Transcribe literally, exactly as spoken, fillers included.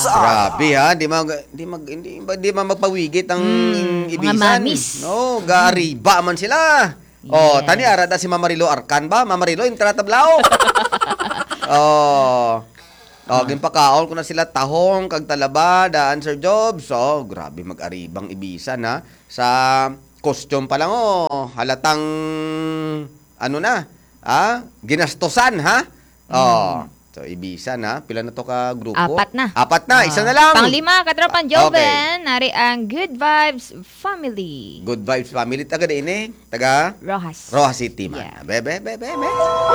Grabe ha, di mag di mag hindi, di man magpawigit ang Mm, mga ibisan. mamis. No, gaariba man sila. Oh, Yes. tani ara da si Mama Rilo Arcan ba? Mama Rilo yung tratablao. oh. Oh, ginpakaon ko na sila tahong kag talaba daan Sir Jobs. So, grabe mag-aribang ibisan ha. Sa costume pa lang oh, halatang ano na, ah, ginastosan ha. Oh. So, ibisan ha. Pila na to ka grupo? Apat na. Apat na, Ah, isa na lang. Panglima, katropan Okay. Joven. Nari ang Good Vibes Family. Good Vibes Family taga din eh. Taga Rojas. Rojas City man. Yeah. Be, be, be, be, be.